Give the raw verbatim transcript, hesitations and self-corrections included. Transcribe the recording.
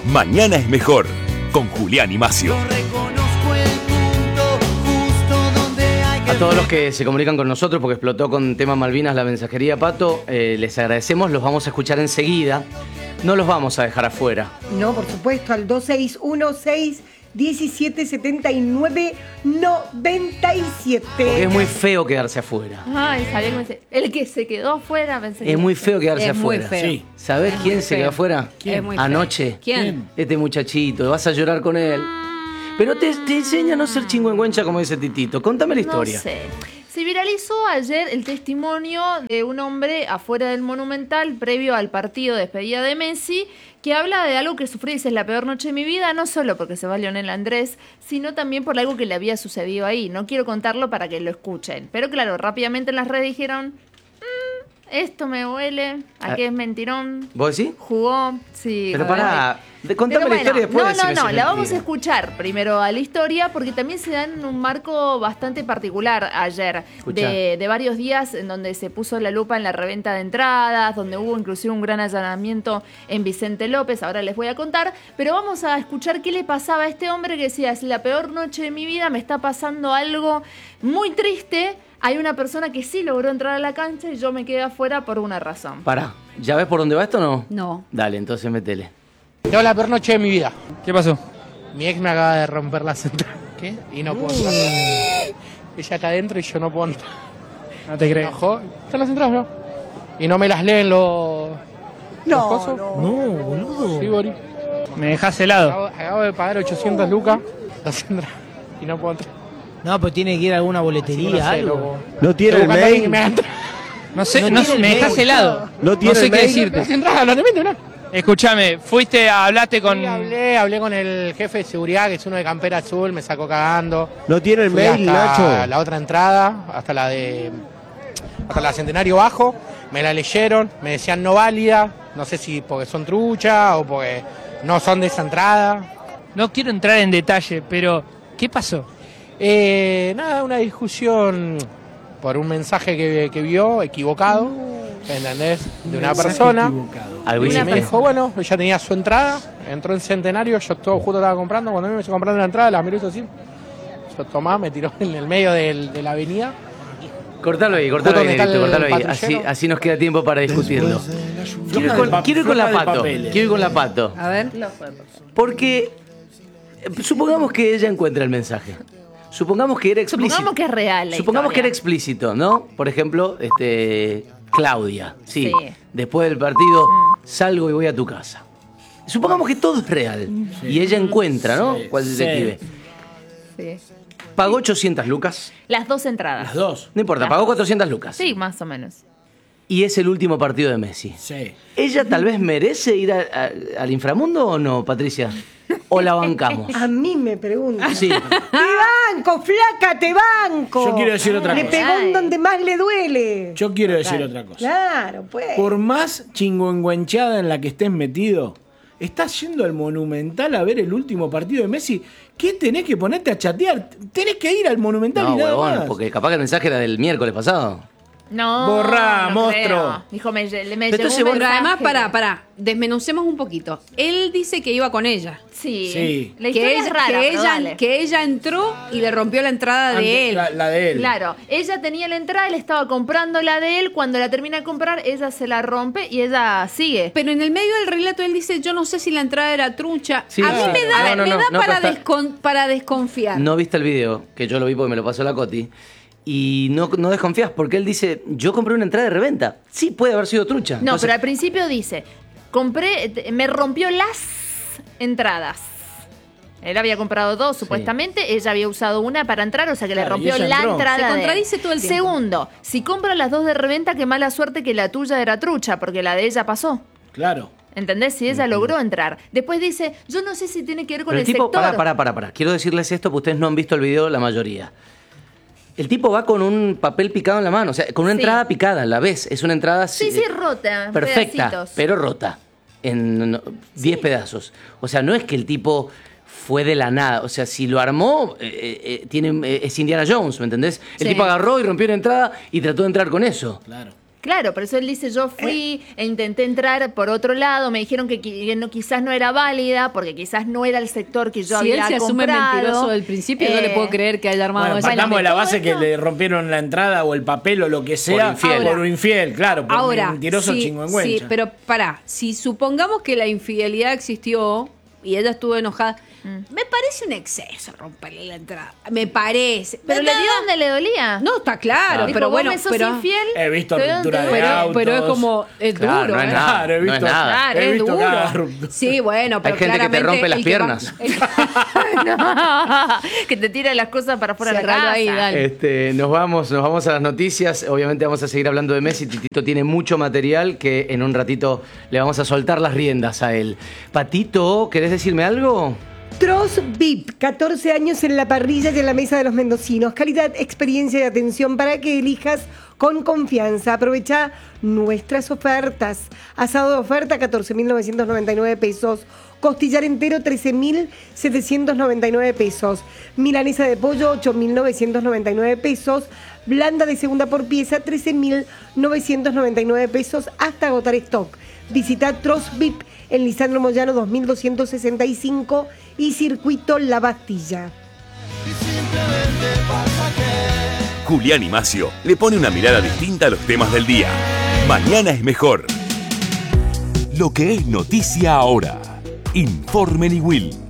Mañana es mejor, con Julián y Macio. A todos los que se comunican con nosotros, porque explotó con tema Malvinas la mensajería, Pato, eh, les agradecemos, los vamos a escuchar enseguida. No los vamos a dejar afuera. No, por supuesto, al dos seis uno seis diecisiete setenta y nueve noventa y siete. Porque es muy feo quedarse afuera. Ay, sabía cómo se... El que se quedó afuera, pensé que... Es muy feo quedarse Es muy afuera. feo. Sí. ¿Sabés Es quién muy se feo. quedó afuera? ¿Quién? Es muy feo. Anoche. ¿Quién? Este muchachito. Vas a llorar con él. Pero te, te enseña a no ser chingüengüencha como dice Titito. Contame la historia. No sé. Se viralizó ayer el testimonio de un hombre afuera del Monumental previo al partido de despedida de Messi, que habla de algo que sufrí, dice, es la peor noche de mi vida, no solo porque se va Lionel Andrés, sino también por algo que le había sucedido ahí. No quiero contarlo para que lo escuchen. Pero claro, rápidamente en las redes dijeron, mmm, esto me huele, aquí es mentirón. ¿Vos decís? Jugó, sí. Pero joder. pará, de- contame Pero la historia bueno, después. No, no, decime no, si la es vamos a mentira. escuchar primero a la historia porque también se da en un marco bastante particular ayer, Escuchá. de, de varios días en donde se puso la lupa en la reventa de entradas, donde hubo inclusive un gran allanamiento en Vicente López, ahora les voy a contar, pero vamos a escuchar qué le pasaba a este hombre que decía, es la peor noche de mi vida, me está pasando algo muy triste. Hay una persona que sí logró entrar a la cancha y yo me quedé afuera por una razón. Pará, ¿ya ves por dónde va esto o no? No. Dale, entonces métele. Tengo la peor noche de mi vida. ¿Qué pasó? Mi ex me acaba de romper la central. ¿Qué? Y no puedo entrar. Ella acá adentro y yo no puedo entrar. No te Me creo. enojó. Están las entradas, ¿no? Y no me las leen los... ¿Los No, cosos? no. No, boludo. Sí, Boris. Me dejás helado. Acabo, acabo de pagar ochocientas lucas las entradas y no puedo entrar. No, pero tiene que ir a alguna No boletería, sé, algo. loco. ¿No tiene Estoy el buscando a alguien mail? que me haga entrar. No sé, No no, tiene me el dejás mail. helado. ¿No tiene sé el qué mail? decirte. Las entradas, lo repente, ¿no? Escúchame, fuiste, hablaste con... Sí, hablé, hablé con el jefe de seguridad, que es uno de campera azul, me sacó cagando. ¿No tiene el Fui mail, hasta Nacho? la otra entrada, hasta la de hasta la Centenario Bajo, me la leyeron, me decían no válida, no sé si porque son trucha o porque no son de esa entrada. No quiero entrar en detalle, pero ¿qué pasó? Eh, nada, una discusión por un mensaje que, que vio equivocado, ¿entendés? De una persona. Algo Y me hiciste. dijo, bueno, ella tenía su entrada, entró en Centenario, yo todo justo estaba comprando, cuando a mí me estoy comprando la entrada, la miró y hizo así. Yo tomá, me tiró en el medio del- de la avenida. Cortalo ahí, cortalo Justo ahí, donde está Negrito, el cortalo ahí. Así, patrullero. así nos queda tiempo para discutirlo. Quiero ir con, quiero ir con la Pato. Quiero ir con la Pato. A ver. Porque eh, supongamos que ella encuentra el mensaje. Supongamos que era explícito. Supongamos que es real la Supongamos que era historia. explícito, ¿no? Por ejemplo, este Claudia, sí. Sí. Después del partido salgo y voy a tu casa. Supongamos que todo es real. Y ella encuentra, ¿no? ¿Cuál es el detective? Sí. Pagó ochocientas lucas. Las dos entradas. Las dos. No importa, Las pagó dos. cuatrocientas lucas. Sí, más o menos. Y es el último partido de Messi. Sí. ¿Ella tal vez merece ir a- a- al inframundo o no, Patricia? ¿O la bancamos? A mí me preguntan. Sí. Te banco, flaca, te banco. Yo quiero decir otra Le cosa. pegó en donde más le duele. Yo quiero decir otra cosa. Claro, pues. Por más chingüengüenchada en la que estés metido, estás yendo al Monumental a ver el último partido de Messi. ¿Qué tenés que ponerte a chatear? Tenés que ir al Monumental No, y nada huevón, más. porque capaz que el mensaje era del miércoles pasado. No. Borrá, no monstruo. creo. Dijo, me, me Pero llegó entonces un vos- Pero además, mensaje. pará, pará. Desmenucemos un poquito. Él dice que iba con ella. Sí. Sí. La historia Que es ella, rara, que, pero ella, dale. que ella entró y le rompió la entrada Antes- de él. La, la de él. Claro, ella tenía la entrada, él estaba comprando la de él, cuando la termina de comprar, ella se la rompe y ella sigue. Pero en el medio del relato él dice, yo no sé si la entrada era trucha. Sí, a mí claro. me da, No, no, me no, da no, para, pero está- descon- para desconfiar. No viste el video, que yo lo vi porque me lo pasó la Coti. Y no, no desconfías porque él dice, yo compré una entrada de reventa. Sí, puede haber sido trucha. No, Entonces, pero al principio dice, compré, te- me rompió las entradas. Él había comprado dos, supuestamente, ella había usado una para entrar, o sea que Claro, le rompió y ella la entró. entrada. Se de él. contradice todo el tiempo. Segundo, si compra las dos de reventa, qué mala suerte que la tuya era trucha, porque la de ella pasó. Claro. ¿Entendés? Si ella logró entrar. Después dice, yo no sé si tiene que ver con pero el, el tipo, sector. pará, pará, pará, pará. Quiero decirles esto porque ustedes no han visto el video la mayoría. El tipo va con un papel picado en la mano, o sea, con una Sí. entrada picada, la ves, es una entrada Sí, sí, rota. perfecta, pedacitos. pero rota, en diez pedazos. O sea, no es que el tipo fue de la nada, o sea, si lo armó, eh, eh, tiene, eh, es Indiana Jones, ¿me entendés? El Sí. tipo agarró y rompió una entrada y trató de entrar con eso. Claro. Claro, por eso él dice, yo fui e intenté entrar por otro lado, me dijeron que, qui- que no, quizás no era válida, porque quizás no era el sector que yo Si él había se asume comprado. mentiroso del principio, no le Eh, puedo creer que haya armado Bueno, eso. partamos de la todo base que esto- le rompieron la entrada o el papel o lo que sea infiel. por un infiel, claro, por Ahora, mentiroso sí, chingüengüencha. sí, pero pará, si supongamos que la infidelidad existió y ella estuvo enojada, me parece un exceso romperle la entrada. Me parece. Pero le No, dio donde le dolía. No, está claro, Dijo, pero vos bueno, me sos pero, infiel. He visto te doy ruptura donde de te doy. autos. pero es como, es Claro, duro, no es ¿eh? nada. Claro, he no es visto, nada. Claro, he es visto duro. cada ruptura. Sí, bueno, pero Hay gente que te claramente rompe las el que piernas. va- el- No, que te tira las cosas para afuera de la Cerralo casa. ahí, dale. Este, nos vamos, nos vamos a las noticias. Obviamente vamos a seguir hablando de Messi. Titito tiene mucho material que en un ratito le vamos a soltar las riendas a él. Patito, ¿querés decirme algo? Troz V I P, catorce años en la parrilla y en la mesa de los mendocinos. Calidad, experiencia y atención para que elijas con confianza. Aprovecha nuestras ofertas. Asado de oferta, catorce mil novecientos noventa y nueve pesos. Costillar entero, trece mil setecientos noventa y nueve pesos. Milanesa de pollo, ocho mil novecientos noventa y nueve pesos. Blanda de segunda por pieza, trece mil novecientos noventa y nueve pesos hasta agotar stock. Visita Troz V I P en Lisandro Moyano dos mil doscientos sesenta y cinco y Circuito La Bastilla. Julián y Macio le pone una mirada distinta a los temas del día. Mañana es mejor. Lo que es noticia ahora. Informe Will.